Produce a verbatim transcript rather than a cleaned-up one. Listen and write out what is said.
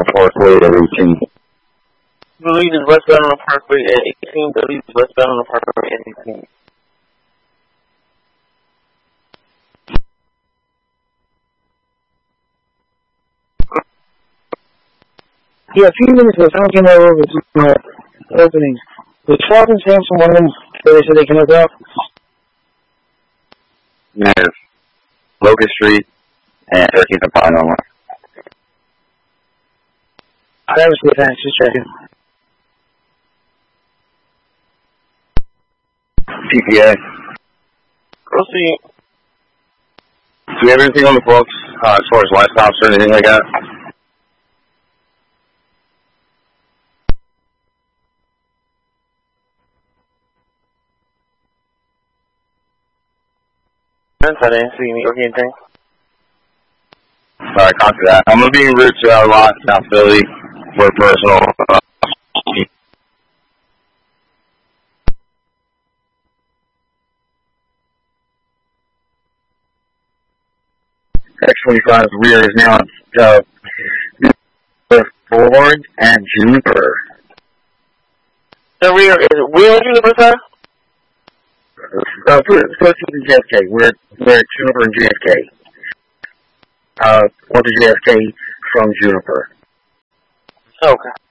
Parkway at eighteen. Believe is westbound on the Parkway at eighteen. Believe is westbound on the Parkway at eighteen. Yeah, a few minutes ago, someone came over with some uh, openings. Was twelve and Samson one of them where they said they can hook up? Negative. Locust Street and thirteenth and Pine Only. That was good, thanks. Just checking. P P A. Proceed. Do we have anything on the books uh, as far as light stops or anything like that? I didn't see me or anything. Alright, copy that. I'm going to be en route to our lot in South Philly for a personal. Uh, X twenty-five's rear is now on uh, Boulevard and Juniper. The rear is wheel Juniper, sir? Uh, proceed to J F K. We're, we're at Juniper and J F K. Uh, or to J F K from Juniper. Okay.